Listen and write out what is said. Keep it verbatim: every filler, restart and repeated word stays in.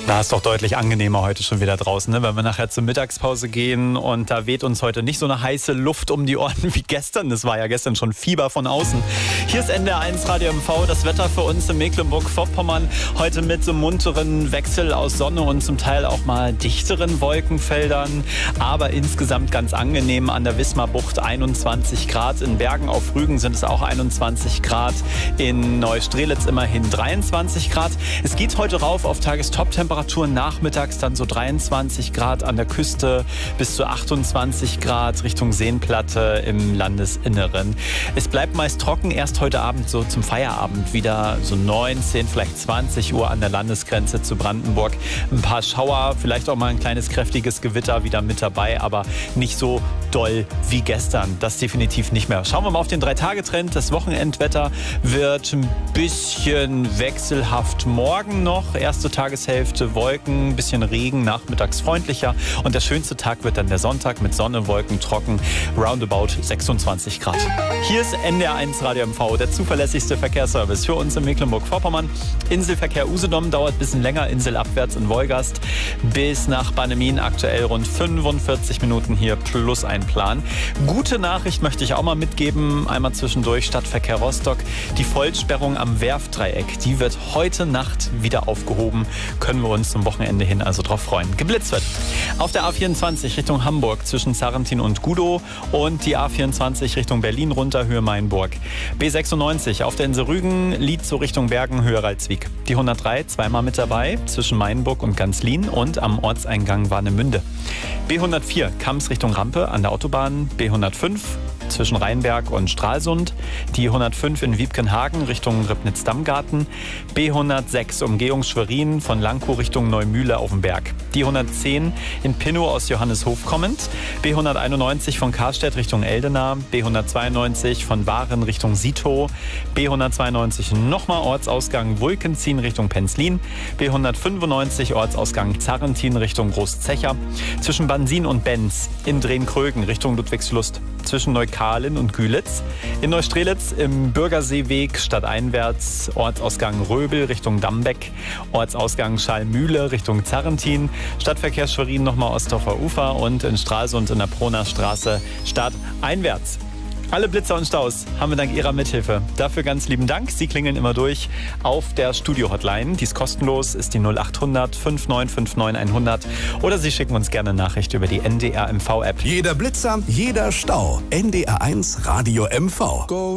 Na, ist doch deutlich angenehmer heute schon wieder draußen, ne? Wenn wir nachher zur Mittagspause gehen und da weht uns heute nicht so eine heiße Luft um die Ohren wie gestern. Das war ja gestern schon Fieber von außen. Hier ist N D R eins Radio M V. Das Wetter für uns in Mecklenburg-Vorpommern heute mit so einem munteren Wechsel aus Sonne und zum Teil auch mal dichteren Wolkenfeldern. Aber insgesamt ganz angenehm an der Wismarbucht einundzwanzig Grad. In Bergen auf Rügen sind es auch einundzwanzig Grad. In Neustrelitz immerhin dreiundzwanzig Grad. Es geht heute rauf auf Tagestop-Temperaturen. Temperaturen nachmittags dann so dreiundzwanzig Grad an der Küste bis zu achtundzwanzig Grad Richtung Seenplatte im Landesinneren. Es bleibt meist trocken, erst heute Abend so zum Feierabend wieder so neunzehn, vielleicht zwanzig Uhr an der Landesgrenze zu Brandenburg. Ein paar Schauer, vielleicht auch mal ein kleines kräftiges Gewitter wieder mit dabei, aber nicht so doll wie gestern. Das definitiv nicht mehr. Schauen wir mal auf den Drei-Tage-Trend. Das Wochenendwetter wird ein bisschen wechselhaft morgen noch. Erste Tageshälfte Wolken, ein bisschen Regen, nachmittags freundlicher. Und der schönste Tag wird dann der Sonntag mit Sonne, Wolken, trocken, roundabout sechsundzwanzig Grad. Hier ist N D R eins Radio M V, der zuverlässigste Verkehrsservice für uns in Mecklenburg-Vorpommern. Inselverkehr Usedom dauert ein bisschen länger, inselabwärts in Wolgast bis nach Bannemin, aktuell rund fünfundvierzig Minuten hier plus ein Plan. Gute Nachricht möchte ich auch mal mitgeben, einmal zwischendurch, Stadtverkehr Rostock. Die Vollsperrung am Werftdreieck, die wird heute Nacht wieder aufgehoben. Können wir uns zum Wochenende hin also drauf freuen. Geblitzt wird auf der A vierundzwanzig Richtung Hamburg zwischen Sarrentin und Gudow und die A vierundzwanzig Richtung Berlin runter Höhe Mainburg. B sechsundneunzig auf der Insel Rügen, Lied so Richtung Bergen Höhe Ralswiek. Die hundertdrei zweimal mit dabei zwischen Mainburg und Ganzlin und am Ortseingang Warnemünde. B hundertvier Kams Richtung Rampe an der Autobahn. B hundertfünf zwischen Rheinberg und Stralsund, die hundertfünf in Wiebkenhagen Richtung Ribnitz-Dammgarten, B hundertsechs Umgehung Schwerin von Lankow Richtung Neumühle auf dem Berg, die hundertzehn in Pinnow aus Johanneshof kommend, B hunderteinundneunzig von Karstedt Richtung Eldena, B hundertzweiundneunzig von Waren Richtung Sito, B hundertzweiundneunzig nochmal Ortsausgang Wulkenzien Richtung Penzlin, B hundertfünfundneunzig Ortsausgang Zarrentin Richtung Großzecher, zwischen Bansin und Benz in Drehn-Krögen Richtung Ludwigslust, zwischen Neukalen und Gülitz, in Neustrelitz im Bürgerseeweg stadteinwärts Ortsausgang Röbel Richtung Dambeck, Ortsausgang Schallmühle Richtung Zarrentin, Stadtverkehr Schwerin nochmal Ostdorfer Ufer und in Stralsund in der Proner Straße stadteinwärts. Alle Blitzer und Staus haben wir dank Ihrer Mithilfe. Dafür ganz lieben Dank. Sie klingeln immer durch auf der Studio-Hotline. Die ist kostenlos, ist die null achthundert fünfundneunzig neunundfünfzig hundert. Oder Sie schicken uns gerne eine Nachricht über die N D R M V-App. Jeder Blitzer, jeder Stau. N D R eins Radio M V. Go.